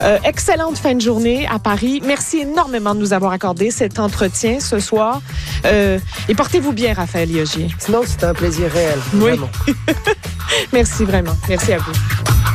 Excellente fin de journée à Paris. Merci énormément de nous avoir accordé cet entretien ce soir. Et portez-vous bien, Raphaël Liogier. Sinon, c'était un plaisir réel. Oui. Vraiment. Merci vraiment. Merci à vous.